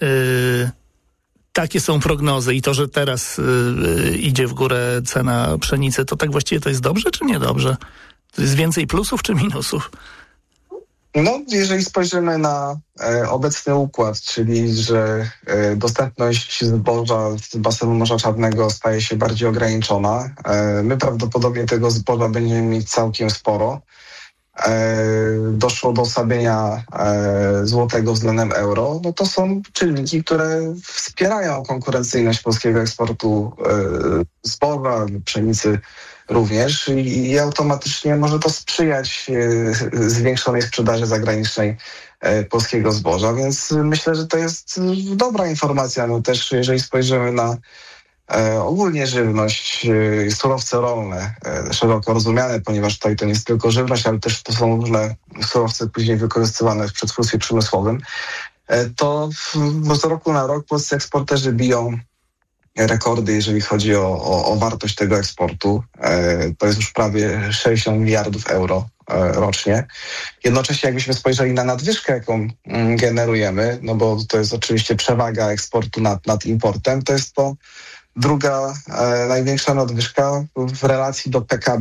takie są prognozy i to, że teraz idzie w górę cena pszenicy, to tak właściwie to jest dobrze czy niedobrze? To jest więcej plusów czy minusów? Jeżeli spojrzymy na obecny układ, czyli że dostępność zboża z basenu Morza Czarnego staje się bardziej ograniczona, my prawdopodobnie tego zboża będziemy mieć całkiem sporo. Doszło do osłabienia złotego względem euro, to są czynniki, które wspierają konkurencyjność polskiego eksportu zboża, pszenicy również i automatycznie może to sprzyjać zwiększonej sprzedaży zagranicznej polskiego zboża, więc myślę, że to jest dobra informacja. Też jeżeli spojrzymy na ogólnie żywność, surowce rolne, szeroko rozumiane, ponieważ tutaj to nie jest tylko żywność, ale też to są różne surowce później wykorzystywane w przetwórstwie przemysłowym, to z roku na rok polscy eksporterzy biją rekordy, jeżeli chodzi o wartość tego eksportu. To jest już prawie 60 miliardów euro rocznie. Jednocześnie jakbyśmy spojrzeli na nadwyżkę, jaką generujemy, bo to jest oczywiście przewaga eksportu nad importem, to jest to druga największa nadwyżka w relacji do PKB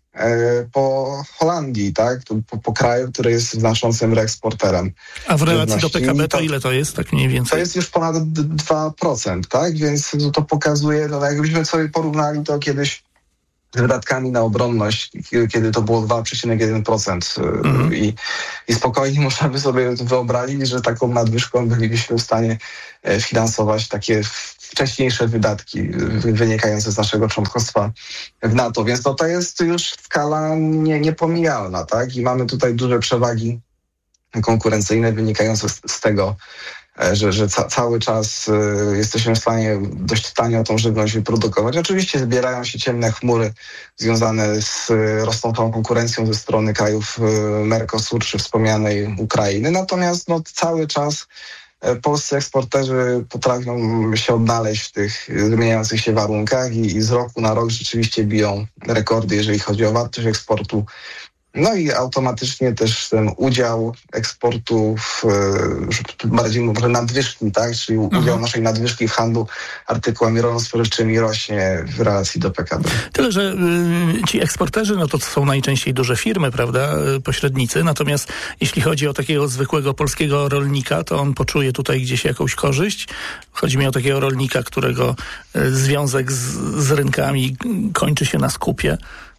po Holandii, tak? Po kraju, który jest znaczącym reeksporterem. A w relacji do żywności. PKB to ile to jest, tak mniej więcej? To jest już ponad 2%, tak? Więc to pokazuje, jakbyśmy sobie porównali to kiedyś z wydatkami na obronność, kiedy to było 2,1%. I spokojnie można by sobie wyobrazić, że taką nadwyżką bylibyśmy w stanie finansować takie wcześniejsze wydatki wynikające z naszego członkostwa w NATO. Więc to jest już skala niepomijalna, tak? I mamy tutaj duże przewagi konkurencyjne wynikające z tego, że cały czas jesteśmy w stanie dość tanio tą żywność wyprodukować. Oczywiście zbierają się ciemne chmury związane z rosnącą konkurencją ze strony krajów Mercosur czy wspomnianej Ukrainy. Natomiast cały czas polscy eksporterzy potrafią się odnaleźć w tych zmieniających się warunkach i z roku na rok rzeczywiście biją rekordy, jeżeli chodzi o wartość eksportu. No i automatycznie też ten udział eksportu bardziej może nadwyżki, tak? Czyli udział naszej nadwyżki w handlu artykułami rolno-spożywczymi rośnie w relacji do PKB. Tyle, że ci eksporterzy, no to są najczęściej duże firmy, prawda, pośrednicy, natomiast jeśli chodzi o takiego zwykłego polskiego rolnika, to on poczuje tutaj gdzieś jakąś korzyść. Chodzi mi o takiego rolnika, którego związek z rynkami kończy się na skupie.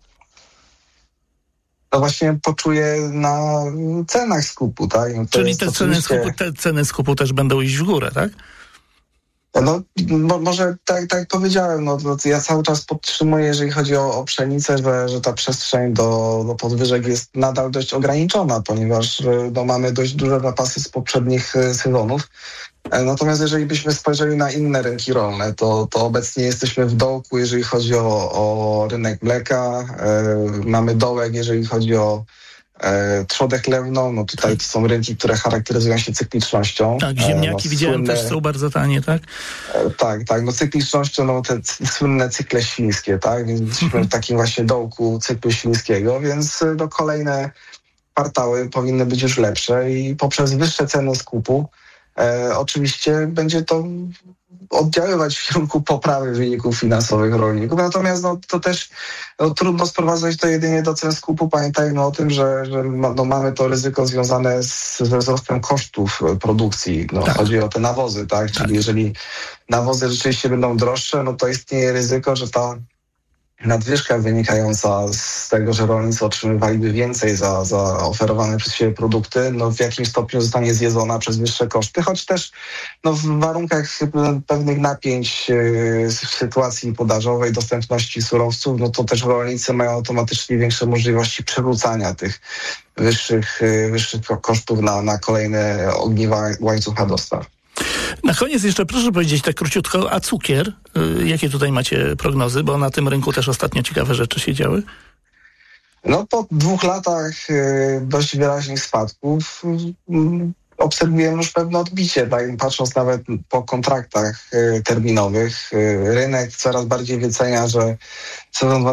To właśnie poczuje na cenach skupu, tak? No czyli te ceny skupu też będą iść w górę, tak? No, może tak jak powiedziałem, ja cały czas podtrzymuję, jeżeli chodzi o pszenicę, że ta przestrzeń do podwyżek jest nadal dość ograniczona, ponieważ mamy dość duże zapasy z poprzednich sezonów. Natomiast jeżeli byśmy spojrzeli na inne rynki rolne, to obecnie jesteśmy w dołku, jeżeli chodzi o rynek mleka. Mamy dołek, jeżeli chodzi o trzodę chlewną. No tutaj to są rynki, które charakteryzują się cyklicznością. Tak, ziemniaki widziałem też są bardzo tanie, tak? Tak, cyklicznością, te słynne cykle świńskie, tak? Więc jesteśmy w takim właśnie dołku cyklu świńskiego, więc kolejne kwartały powinny być już lepsze i poprzez wyższe ceny skupu oczywiście będzie to oddziaływać w kierunku poprawy wyników finansowych rolników. Natomiast to też trudno sprowadzać to jedynie do cen skupu. Pamiętajmy o tym, że mamy to ryzyko związane ze wzrostem kosztów produkcji. Chodzi o te nawozy, tak? Czyli jeżeli nawozy rzeczywiście będą droższe, to istnieje ryzyko, że ta nadwyżka wynikająca z tego, że rolnicy otrzymywaliby więcej za oferowane przez siebie produkty, w jakimś stopniu zostanie zjedzona przez wyższe koszty, choć też w warunkach pewnych napięć w sytuacji podażowej, dostępności surowców, to też rolnicy mają automatycznie większe możliwości przerzucania tych wyższych kosztów na kolejne ogniwa łańcucha dostaw. Na koniec jeszcze proszę powiedzieć tak króciutko, a cukier? Jakie tutaj macie prognozy? Bo na tym rynku też ostatnio ciekawe rzeczy się działy. Po 2 latach dość wyraźnych spadków obserwujemy już pewne odbicie, tak? Patrząc nawet po kontraktach terminowych. Rynek coraz bardziej wycenia, że sezon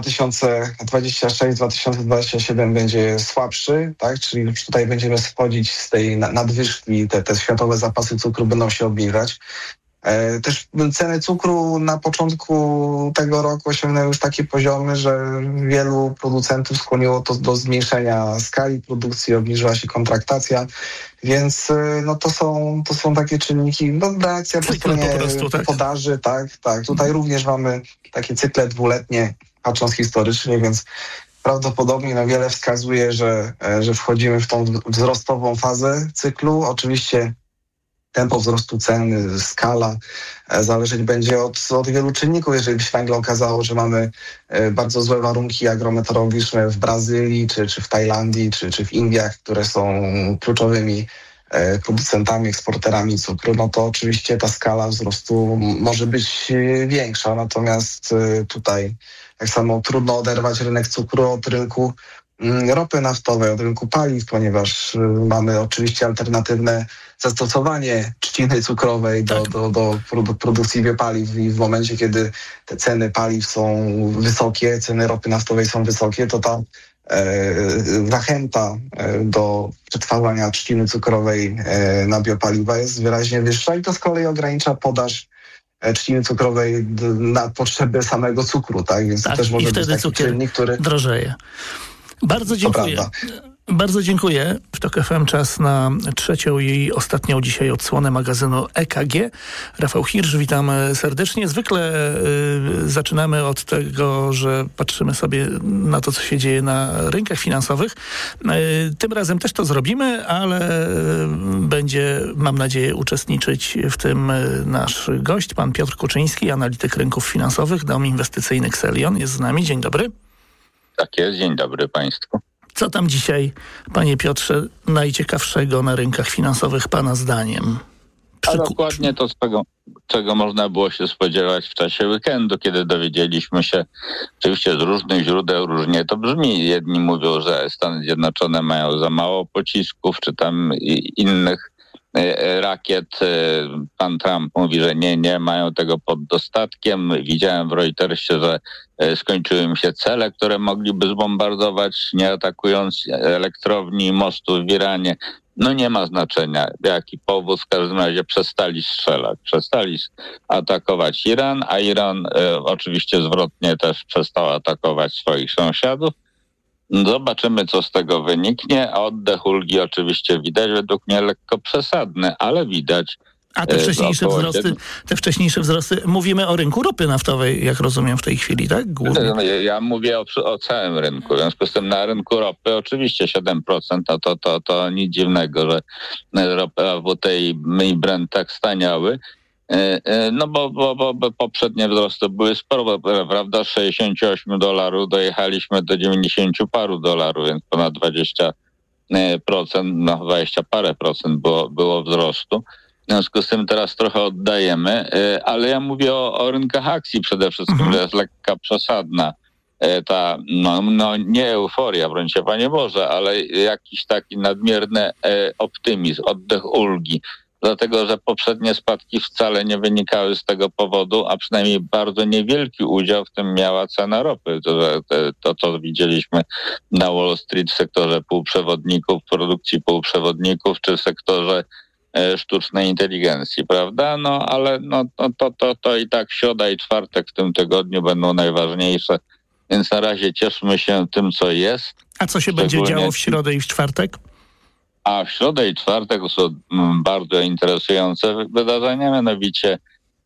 2026-2027 będzie słabszy, tak? Czyli już tutaj będziemy schodzić z tej nadwyżki, te światowe zapasy cukru będą się obniżać. Też ceny cukru na początku tego roku osiągnęły już takie poziomy, że wielu producentów skłoniło to do zmniejszenia skali produkcji, obniżyła się kontraktacja, więc to są takie czynniki, reakcja po stronie podaży, tak. Tutaj również mamy takie cykle dwuletnie, patrząc historycznie, więc prawdopodobnie wiele wskazuje, że wchodzimy w tą wzrostową fazę cyklu. Oczywiście tempo wzrostu cen, skala zależeć będzie od wielu czynników. Jeżeli by się nagle okazało, że mamy bardzo złe warunki agrometeorologiczne w Brazylii, czy w Tajlandii, czy w Indiach, które są kluczowymi producentami, eksporterami cukru, to oczywiście ta skala wzrostu może być większa. Natomiast tutaj tak samo trudno oderwać rynek cukru od rynku ropy naftowej, od rynku paliw, ponieważ mamy oczywiście alternatywne zastosowanie trzciny cukrowej do produkcji biopaliw i w momencie, kiedy te ceny paliw są wysokie, ceny ropy naftowej są wysokie, to ta zachęta do przetwarzania trzciny cukrowej na biopaliwa jest wyraźnie wyższa i to z kolei ogranicza podaż trzciny cukrowej na potrzeby samego cukru, tak? Więc tak, to też może i wtedy być taki czynnik, który drożeje. Bardzo dziękuję. Bardzo dziękuję. W TOK FM czas na trzecią i ostatnią dzisiaj odsłonę magazynu EKG. Rafał Hirsch, witam serdecznie. Zwykle zaczynamy od tego, że patrzymy sobie na to, co się dzieje na rynkach finansowych. Tym razem też to zrobimy, ale będzie, mam nadzieję, uczestniczyć w tym nasz gość, pan Piotr Kuczyński, analityk rynków finansowych, dom inwestycyjny Xelion. Jest z nami. Dzień dobry. Tak jest. Dzień dobry państwu. Co tam dzisiaj, panie Piotrze, najciekawszego na rynkach finansowych pana zdaniem? A dokładnie to, czego można było się spodziewać w czasie weekendu, kiedy dowiedzieliśmy się, oczywiście z różnych źródeł różnie to brzmi. Jedni mówią, że Stany Zjednoczone mają za mało pocisków, czy tam innych rakiet. Pan Trump mówi, że nie, mają tego pod dostatkiem. Widziałem w Reutersie, że skończyły im się cele, które mogliby zbombardować, nie atakując elektrowni, mostów w Iranie. No nie ma znaczenia, jaki powód, w każdym razie przestali strzelać, przestali atakować Iran, a Iran oczywiście zwrotnie też przestał atakować swoich sąsiadów. Zobaczymy, co z tego wyniknie, a oddech ulgi oczywiście widać, według mnie lekko przesadny, ale widać. A te wcześniejsze wzrosty, mówimy o rynku ropy naftowej, jak rozumiem w tej chwili, tak? Głównie. Ja mówię o całym rynku, w związku z tym na rynku ropy oczywiście 7%, to nic dziwnego, że ropa WTI i Brent tak staniały. No bo poprzednie wzrosty były sporo, prawda? Z $68 dojechaliśmy do 90 paru dolarów, więc ponad 20%, no 20 parę procent było wzrostu. W związku z tym teraz trochę oddajemy, ale ja mówię o rynkach akcji przede wszystkim, że jest lekka przesadna ta, nie euforia, broń się Panie Boże, ale jakiś taki nadmierny optymizm, oddech ulgi. Dlatego, że poprzednie spadki wcale nie wynikały z tego powodu, a przynajmniej bardzo niewielki udział w tym miała cena ropy. To co widzieliśmy na Wall Street w sektorze półprzewodników, produkcji półprzewodników, czy w sektorze sztucznej inteligencji, prawda? No ale to i tak środa i czwartek w tym tygodniu będą najważniejsze, więc na razie cieszmy się tym, co jest. A co się będzie działo w środę i w czwartek? A w środę i czwartek są bardzo interesujące wydarzenia, mianowicie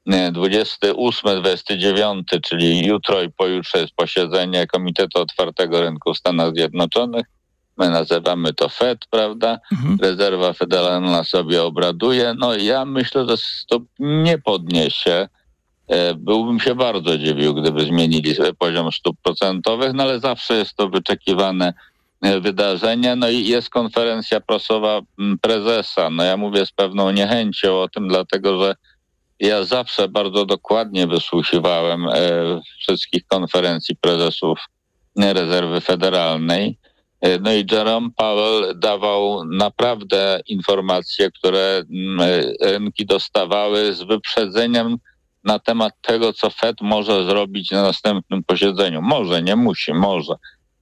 28, 29, czyli jutro i pojutrze jest posiedzenie Komitetu Otwartego Rynku w Stanach Zjednoczonych. My nazywamy to Fed, prawda? Rezerwa Federalna sobie obraduje. No ja myślę, że stóp nie podniesie. Byłbym się bardzo dziwił, gdyby zmienili poziom stóp procentowych, no ale zawsze jest to wyczekiwane wydarzenie. No i jest konferencja prasowa prezesa. No ja mówię z pewną niechęcią o tym, dlatego że ja zawsze bardzo dokładnie wysłuchiwałem wszystkich konferencji prezesów Rezerwy Federalnej. No i Jerome Powell dawał naprawdę informacje, które rynki dostawały z wyprzedzeniem na temat tego, co Fed może zrobić na następnym posiedzeniu. Może, nie musi, może.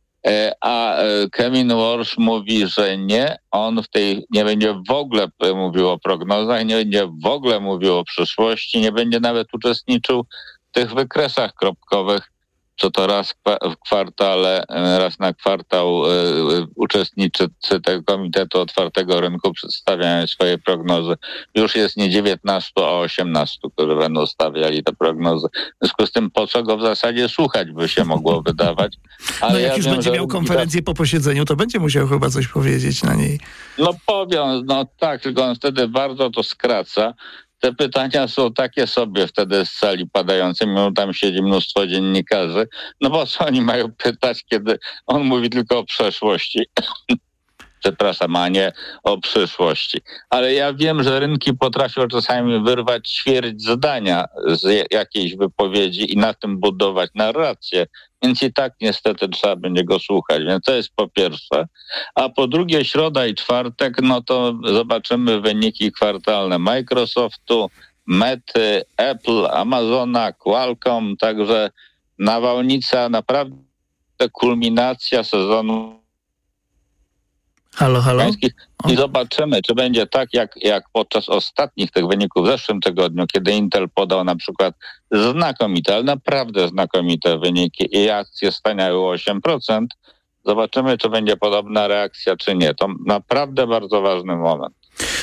A Kevin Walsh mówi, że nie, on nie będzie w ogóle mówił o prognozach, nie będzie w ogóle mówił o przyszłości, nie będzie nawet uczestniczył w tych wykresach kropkowych, co to raz w kwartale, raz na kwartał uczestnicy tego Komitetu Otwartego Rynku przedstawiają swoje prognozy. Już jest nie 19, a 18, którzy będą stawiali te prognozy. W związku z tym, po co go w zasadzie słuchać, by się mogło wydawać. Ale no jak już będzie miał konferencję po posiedzeniu, to będzie musiał chyba coś powiedzieć na niej. No powiem, no tak, tylko on wtedy bardzo to skraca. Te pytania są takie sobie wtedy z sali padającej, mimo tam siedzi mnóstwo dziennikarzy. No bo co oni mają pytać, kiedy on mówi tylko o przeszłości? Przepraszam, a nie o przyszłości. Ale ja wiem, że rynki potrafią czasami wyrwać ćwierć zdania z jakiejś wypowiedzi i na tym budować narrację. Więc i tak niestety trzeba będzie go słuchać. Więc to jest po pierwsze. A po drugie, środa i czwartek, no to zobaczymy wyniki kwartalne Microsoftu, Mety, Apple, Amazona, Qualcomm. Także nawałnica, naprawdę kulminacja sezonu. Halo? I zobaczymy, czy będzie tak, jak podczas ostatnich tych wyników w zeszłym tygodniu, kiedy Intel podał na przykład znakomite, ale naprawdę znakomite wyniki i akcje staniały o 8%. Zobaczymy, czy będzie podobna reakcja, czy nie. To naprawdę bardzo ważny moment.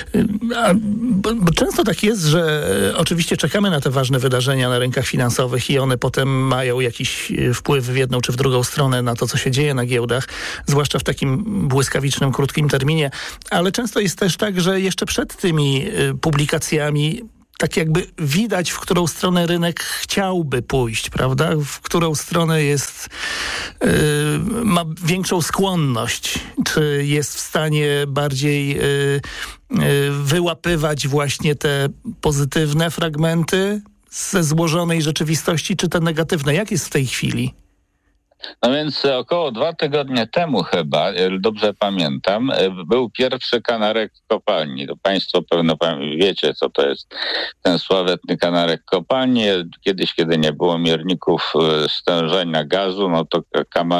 Bo często tak jest, że oczywiście czekamy na te ważne wydarzenia na rynkach finansowych i one potem mają jakiś wpływ w jedną czy w drugą stronę na to, co się dzieje na giełdach, zwłaszcza w takim błyskawicznym, krótkim terminie. Ale często jest też tak, że jeszcze przed tymi publikacjami tak jakby widać, w którą stronę rynek chciałby pójść, prawda? W którą stronę ma większą skłonność, czy jest w stanie bardziej wyłapywać właśnie te pozytywne fragmenty ze złożonej rzeczywistości, czy te negatywne. Jak jest w tej chwili? No więc około 2 tygodnie temu chyba, dobrze pamiętam, był pierwszy kanarek w kopalni. To państwo pewno wiecie, co to jest ten sławetny kanarek w kopalni. Kiedyś, kiedy nie było mierników stężenia gazu, no to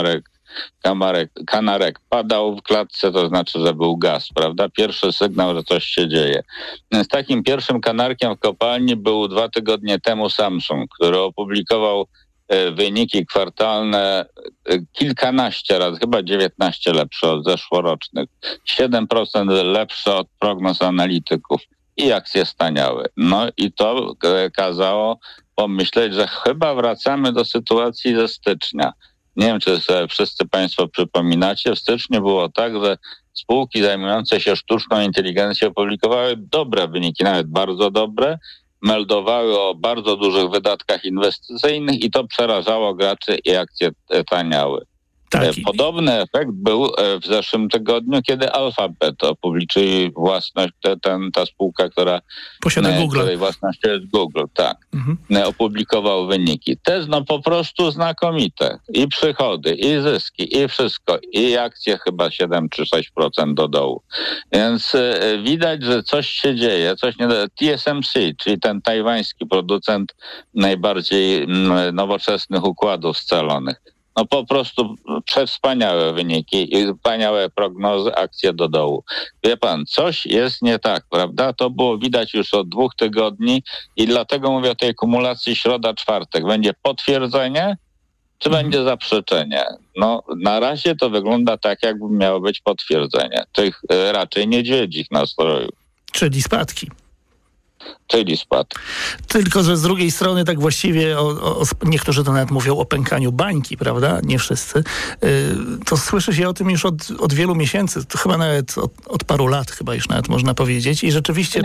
kanarek padał w klatce, to znaczy, że był gaz, prawda? Pierwszy sygnał, że coś się dzieje. Z takim pierwszym kanarkiem w kopalni był 2 tygodnie temu Samsung, który opublikował wyniki kwartalne kilkanaście razy, chyba 19 lepsze od zeszłorocznych, 7% lepsze od prognoz analityków i akcje staniały. No i to kazało pomyśleć, że chyba wracamy do sytuacji ze stycznia. Nie wiem, czy sobie wszyscy państwo przypominacie, w styczniu było tak, że spółki zajmujące się sztuczną inteligencją opublikowały dobre wyniki, nawet bardzo dobre, meldowały o bardzo dużych wydatkach inwestycyjnych i to przerażało graczy i akcje taniały. Tak. Podobny efekt był w zeszłym tygodniu, kiedy Alphabet opubliczyli własność, ta spółka, która posiada Google. Której własnością jest Google, tak. Opublikował wyniki. Te po prostu znakomite. I przychody, i zyski, i wszystko. I akcje chyba 7 czy 6% do dołu. Więc widać, że coś się dzieje. TSMC, czyli ten tajwański producent najbardziej nowoczesnych układów scalonych. No po prostu przewspaniałe wyniki i wspaniałe prognozy, akcje do dołu. Wie pan, coś jest nie tak, prawda? To było widać już od 2 tygodni i dlatego mówię o tej kumulacji środa-czwartek. Będzie potwierdzenie, czy będzie zaprzeczenie? No na razie to wygląda tak, jakby miało być potwierdzenie. Tych raczej niedźwiedzich nastrojów. Czyli spadki. Czyli spad. Tylko, że z drugiej strony tak właściwie niektórzy to nawet mówią o pękaniu bańki, prawda? Nie wszyscy. To słyszy się o tym już od wielu miesięcy, to chyba nawet od paru lat chyba już nawet można powiedzieć i rzeczywiście...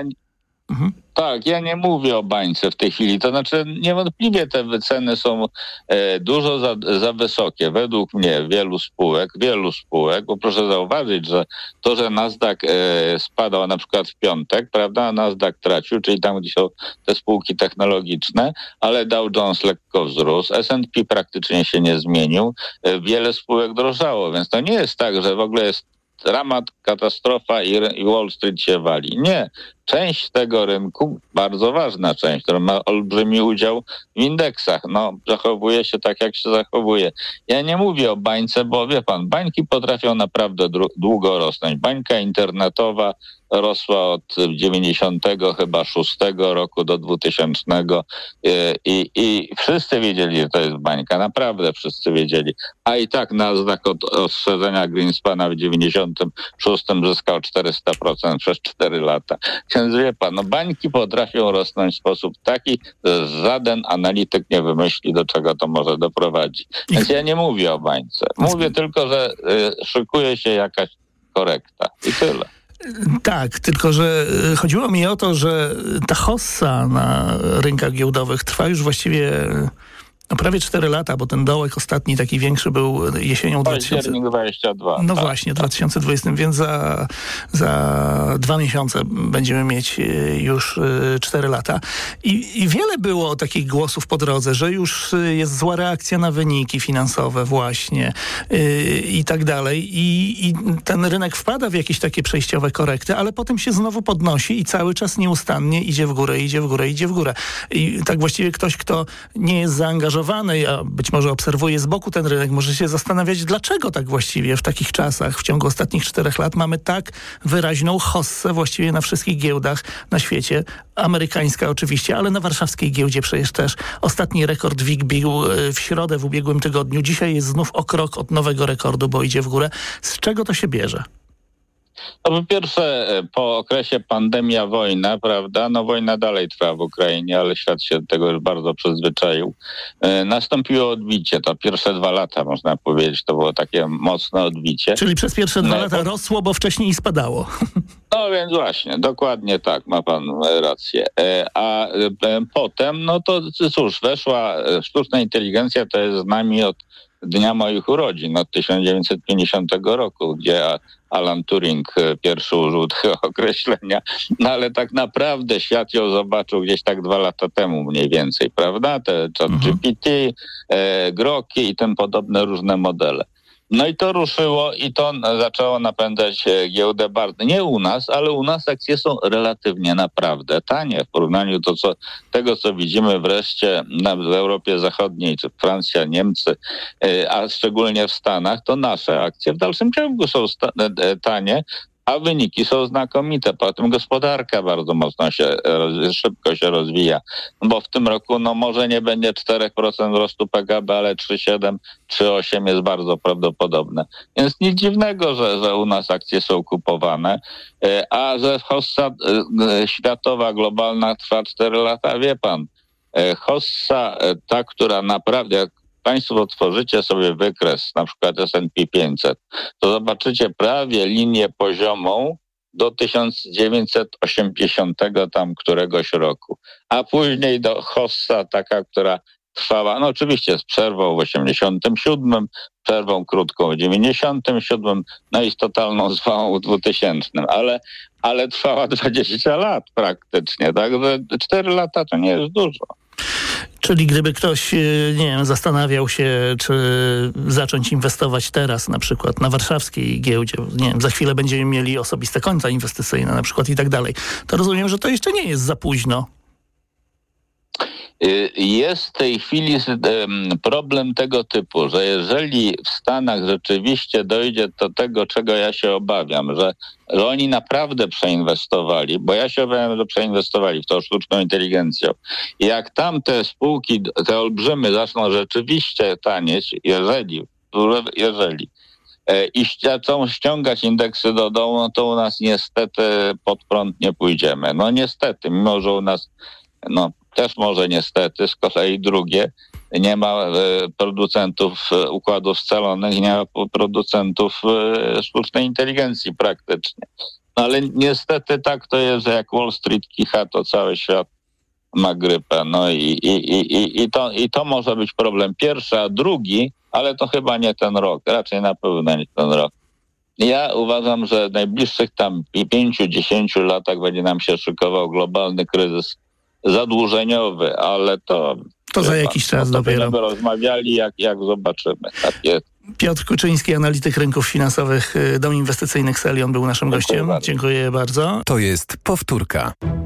Tak, ja nie mówię o bańce w tej chwili. To znaczy niewątpliwie te wyceny są dużo za wysokie. Według mnie wielu spółek, bo proszę zauważyć, że to, że Nasdaq spadał na przykład w piątek, prawda, Nasdaq tracił, czyli tam, gdzie są te spółki technologiczne, ale Dow Jones lekko wzrósł, S&P praktycznie się nie zmienił, wiele spółek drożało, więc to nie jest tak, że w ogóle jest dramat, katastrofa i Wall Street się wali. Nie. Część tego rynku, bardzo ważna część, która ma olbrzymi udział w indeksach, zachowuje się tak, jak się zachowuje. Ja nie mówię o bańce, bo wie pan, bańki potrafią naprawdę długo rosnąć. Bańka internetowa rosła od 96 roku do 2000 i wszyscy wiedzieli, że to jest bańka. Naprawdę wszyscy wiedzieli. A i tak Nasdaq od ostrzeżenia Greenspana w 96 zyskał 400% przez 4 lata. Więc wie pan, bańki potrafią rosnąć w sposób taki, że żaden analityk nie wymyśli, do czego to może doprowadzić. Więc ja nie mówię o bańce. Mówię tylko, że szykuje się jakaś korekta. I tyle. Tak, tylko że chodziło mi o to, że ta hossa na rynkach giełdowych trwa już właściwie prawie 4 lata, bo ten dołek ostatni taki większy był jesienią 2022. No tak, właśnie, 2020, więc za 2 miesiące będziemy mieć już 4 lata. I wiele było takich głosów po drodze, że już jest zła reakcja na wyniki finansowe właśnie i tak dalej. I ten rynek wpada w jakieś takie przejściowe korekty, ale potem się znowu podnosi i cały czas nieustannie idzie w górę, idzie w górę, idzie w górę. I tak właściwie ktoś, kto nie jest zaangażowany zaangażowany, a być może obserwuje z boku ten rynek, może się zastanawiać, dlaczego tak właściwie w takich czasach, w ciągu ostatnich 4 lat mamy tak wyraźną hossę właściwie na wszystkich giełdach na świecie. Amerykańska oczywiście, ale na warszawskiej giełdzie przecież też. Ostatni rekord WIG bił w środę w ubiegłym tygodniu. Dzisiaj jest znów o krok od nowego rekordu, bo idzie w górę. Z czego to się bierze? No po pierwsze, po okresie pandemia, wojna, prawda? No wojna dalej trwa w Ukrainie, ale świat się do tego już bardzo przyzwyczaił. Nastąpiło odbicie. To pierwsze 2 lata, można powiedzieć, to było takie mocne odbicie. Czyli przez pierwsze 2 lata rosło, bo wcześniej spadało. No więc właśnie, dokładnie tak, ma pan rację. A potem, no to cóż, weszła sztuczna inteligencja, to jest z nami od dnia moich urodzin, od 1950 roku, gdzie Alan Turing pierwszy użył tego określenia, no ale tak naprawdę świat ją zobaczył gdzieś tak 2 lata temu mniej więcej, prawda? Te ChatGPT, Groki i tym podobne różne modele. No i to ruszyło i to zaczęło napędzać giełdę bardzo. Nie u nas, ale u nas akcje są relatywnie naprawdę tanie w porównaniu do tego, co widzimy wreszcie w Europie Zachodniej, czy Francja, Niemcy, a szczególnie w Stanach, to nasze akcje w dalszym ciągu są tanie, a wyniki są znakomite. Potem gospodarka bardzo mocno szybko się rozwija, bo w tym roku może nie będzie 4% wzrostu PKB, ale 3,7, 3,8 jest bardzo prawdopodobne. Więc nic dziwnego, że u nas akcje są kupowane, a że hossa światowa, globalna trwa 4 lata, wie pan, hossa ta, która naprawdę, jak państwo otworzycie sobie wykres, na przykład S&P 500, to zobaczycie prawie linię poziomą do 1980 tam któregoś roku. A później do hossa taka, która trwała, no oczywiście z przerwą w 87, przerwą krótką w 97, no i z totalną zwałą w 2000, ale trwała 20 lat praktycznie, także 4 lata to nie jest dużo. Czyli gdyby ktoś, nie wiem, zastanawiał się, czy zacząć inwestować teraz na przykład na warszawskiej giełdzie, nie wiem, za chwilę będziemy mieli osobiste konta inwestycyjne na przykład i tak dalej, to rozumiem, że to jeszcze nie jest za późno. Jest w tej chwili problem tego typu, że jeżeli w Stanach rzeczywiście dojdzie do tego, czego ja się obawiam, że oni naprawdę przeinwestowali, bo ja się obawiam, że przeinwestowali w tą sztuczną inteligencję. I jak tam te spółki, te olbrzymy zaczną rzeczywiście tanieć, jeżeli i chcą ściągać indeksy do dołu, no to u nas niestety pod prąd nie pójdziemy. No niestety, mimo że u nas też może niestety, z kolei drugie, nie ma producentów układów scalonych, nie ma producentów sztucznej inteligencji praktycznie. No ale niestety tak to jest, że jak Wall Street kicha, to cały świat ma grypę. No i to może być problem pierwszy, a drugi, ale to chyba nie ten rok, raczej na pewno nie ten rok. Ja uważam, że w najbliższych tam 5-10 latach będzie nam się szykował globalny kryzys zadłużeniowy, ale to za jakiś czas dopiero. Będziemy rozmawiali, jak zobaczymy. Tak jest. Piotr Kuczyński, analityk rynków finansowych, Dom Inwestycyjny Xelion był naszym gościem. Dziękuję bardzo. To jest powtórka.